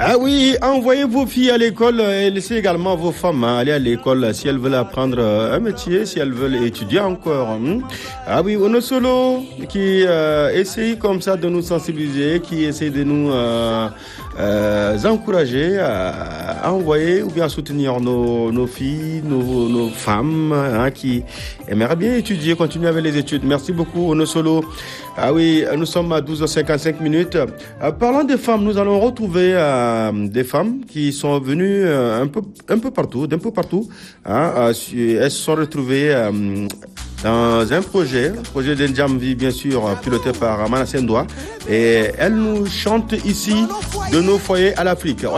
Ah oui, envoyez vos filles à l'école et laissez également vos femmes aller à l'école si elles veulent apprendre un métier, si elles veulent étudier encore. Ah oui, on est solo qui essaye comme ça de nous sensibiliser, qui essaye de nous encourager à envoyer ou bien à soutenir nos filles, nos femmes qui aimeraient bien étudier, continuer avec les études. Merci beaucoup, on est solo. Ah oui, nous sommes à 12h55 minutes. Parlant des femmes, nous allons retrouver des femmes qui sont venues un peu partout, d'un peu partout. Elles se sont retrouvées dans un projet d'Enjamvi, bien sûr, piloté par Manasseh Ndoa. Et elles nous chantent ici de nos foyers à l'Afrique.